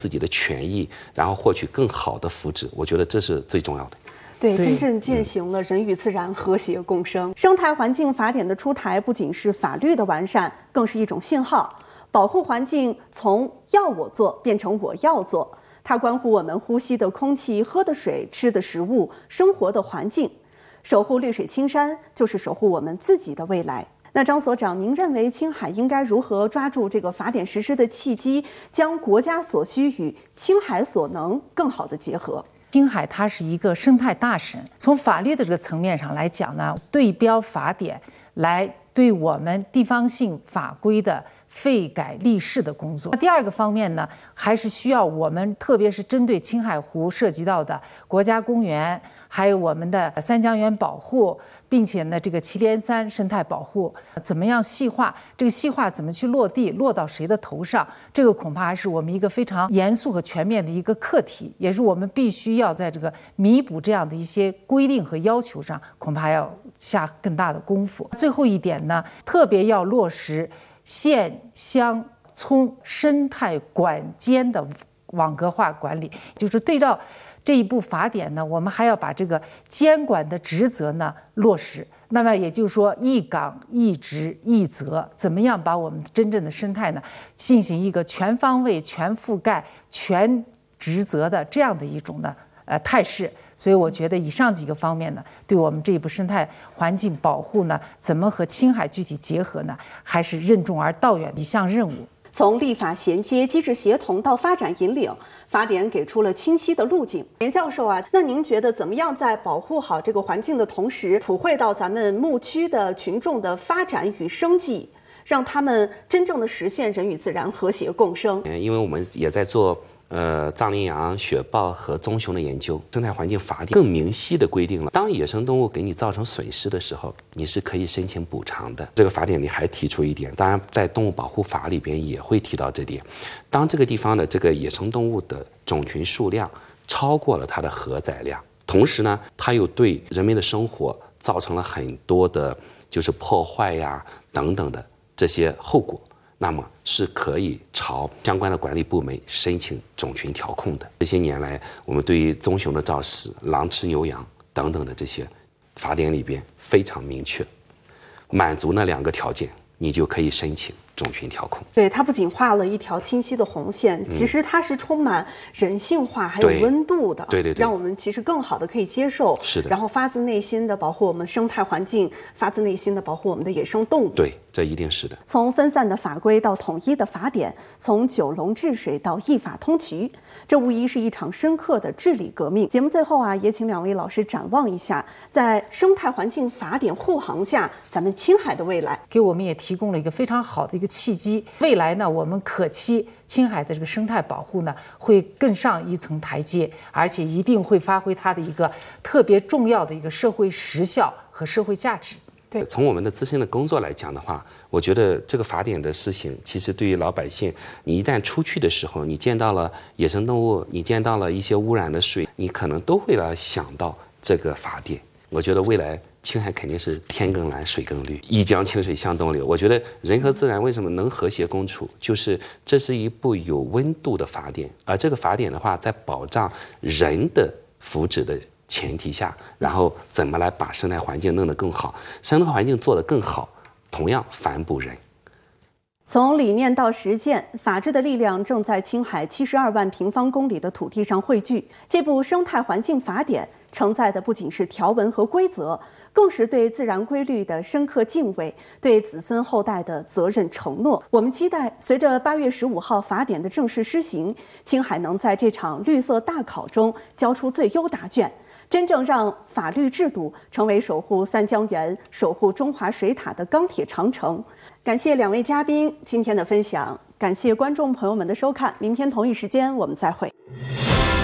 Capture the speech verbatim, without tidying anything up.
自己的权益，然后获取更好的福祉。我觉得这是最重要的。 对，真正践行了人与自然和谐共生。生态环境法典的出台，不仅是法律的完善，更是一种信号。保护环境从要我做变成我要做，它关乎我们呼吸的空气、喝的水、吃的食物、生活的环境。守护绿水青山，就是守护我们自己的未来。那张所长，您认为青海应该如何抓住这个法典实施的契机，将国家所需与青海所能更好的结合？ 青海它是一个生态大省，从法律的这个层面上来讲呢，对标法典来对我们地方性法规的废改立誓的工作。第二个方面呢，还是需要我们，特别是针对青海湖涉及到的国家公园，还有我们的三江源保护，并且呢，这个祁连山生态保护怎么样细化？这个细化怎么去落地，落到谁的头上？这个恐怕还是我们一个非常严肃和全面的一个课题，也是我们必须要在这个弥补这样的一些规定和要求上，恐怕要下更大的功夫。最后一点呢，特别要落实县乡村生态管监的网格化管理，就是对照这一部法典呢，我们还要把这个监管的职责呢落实。那么也就是说，一岗一职一责，怎么样把我们真正的生态呢进行一个全方位、全覆盖、全职责的这样的一种的呃态势。所以我觉得以上几个方面呢，对我们这一部生态环境保护呢，怎么和青海具体结合呢，还是任重而道远的一项任务。 从立法衔接、机制协同到发展引领，法典给出了清晰的路径。严教授啊，那您觉得怎么样在保护好这个环境的同时，普惠到咱们牧区的群众的发展与生计，让他们真正的实现人与自然和谐共生？ 因为我们也在做呃，藏羚羊、雪豹和棕熊的研究，生态环境法典更明晰地规定了，当野生动物给你造成损失的时候，你是可以申请补偿的。这个法典里还提出一点，当然在动物保护法里边也会提到这点，当这个地方的这个野生动物的种群数量超过了它的荷载量，同时呢，它又对人民的生活造成了很多的就是破坏呀等等的这些后果，那么是可以朝相关的管理部门申请种群调控的。这些年来，我们对于棕熊的肇事、狼吃牛羊等等的这些法典里边非常明确，满足那两个条件，你就可以申请种群调控。 对，它不仅画了一条清晰的红线，嗯、其实它是充满人性化还有温度的， 对对对， 让我们其实更好的可以接受， 是的， 然后发自内心的保护我们生态环境，发自内心的保护我们的野生动物。 对，这一定是的。 从分散的法规到统一的法典，从九龙治水到一法通衢，这无疑是一场深刻的治理革命。节目最后啊，也请两位老师展望一下，在生态环境法典护航下，咱们青海的未来， 给我们也提供了一个非常好的一个契机。未来呢，我们可期青海的这个生态保护呢，会更上一层台阶，而且一定会发挥它的一个特别重要的一个社会实效和社会价值。 对， 从我们的自身的工作来讲的话，我觉得这个法典的施行，其实对于老百姓，你一旦出去的时候，你见到了野生动物，你见到了一些污染的水，你可能都会来想到这个法典。我觉得未来青海肯定是天更蓝水更绿，一江清水向东流。我觉得人和自然为什么能和谐共处，就是这是一部有温度的法典，而这个法典的话，在保障人的福祉的前提下，然后怎么来把生态环境弄得更好，生态环境做得更好，同样反哺人。 从理念到实践，法治的力量正在青海七十二万平方公里的土地上汇聚。这部生态环境法典承载的不仅是条文和规则，更是对自然规律的深刻敬畏，对子孙后代的责任承诺。我们期待随着八月十五号法典的正式施行，青海能在这场绿色大考中交出最优答卷，真正让法律制度成为守护三江源、守护中华水塔的钢铁长城。感谢两位嘉宾今天的分享，感谢观众朋友们的收看，明天同一时间我们再会。